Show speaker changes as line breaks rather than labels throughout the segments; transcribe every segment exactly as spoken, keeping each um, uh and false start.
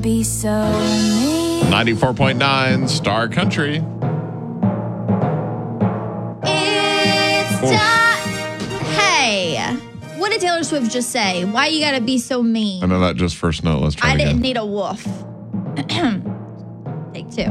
be so mean.
ninety-four point nine Star Country.
It's time. Hey, what did Taylor Swift just say? Why you gotta be so mean?
I know that just first note. Let's try
I
it again.
didn't need a woof. Take two.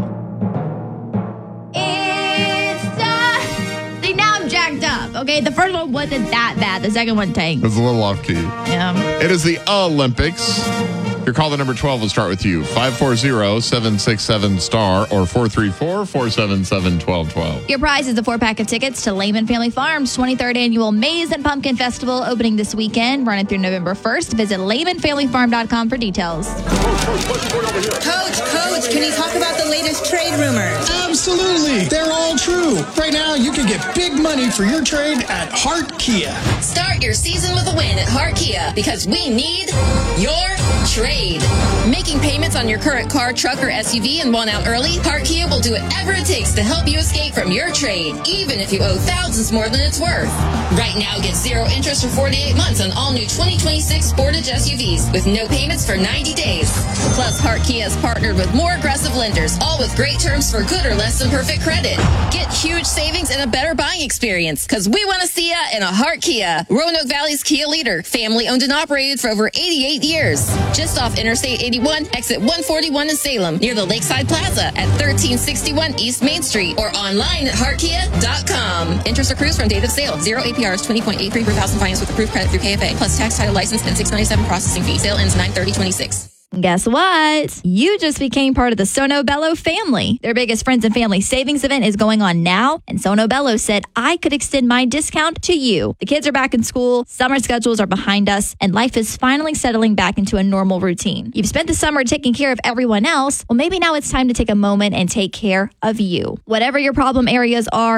It's time. See, now I'm jacked up. Okay, the first one wasn't that bad. The second one tanked.
It's a little off key.
Yeah.
It is the Olympics. Your call the number twelve will start with you. five four zero, seven six seven, STAR or four three four, four seven seven, one two one two.
Your prize is a four-pack of tickets to Lehman Family Farms' twenty-third Annual Maize and Pumpkin Festival opening this weekend, running through November first. Visit Lehman Family Farm dot com for details.
Coach, Coach, can you talk about the latest trade rumors?
Absolutely. They're all true. Right now, you can get big money for your trade at Hart Kia.
Start your season with a win at Hart Kia because we need your trade. Making payments on your current car, truck, or S U V and want out early? Hart Kia will do whatever it takes to help you escape from your trade, even if you owe thousands more than it's worth. Right now, get zero interest for forty-eight months on all new twenty twenty-six Sportage S U Vs with no payments for ninety days. Plus, Hart Kia has partnered with more aggressive lenders, all with great terms for good or less than perfect credit. Get huge savings and a better buying experience because we want to see ya in a Hart Kia. Roanoke Valley's Kia leader, family owned and operated for over eighty-eight years. Just off Interstate eighty-one, exit one forty-one in Salem, near the Lakeside Plaza at thirteen sixty-one East Main Street or online at hart kia dot com. Interest accrues from date of sale. Zero A P Rs, twenty point eight three per thousand finance with approved credit through K F A. Plus tax, title, license, and six ninety-seven processing fee. Sale ends nine thirty twenty-six.
Guess what? You just became part of the Sono Bello family. Their biggest friends and family savings event is going on now, and Sono Bello said I could extend my discount to you. The kids are back in school, summer schedules are behind us, and life is finally settling back into a normal routine. You've spent the summer taking care of everyone else. Well, maybe now it's time to take a moment and take care of you. Whatever your problem areas are,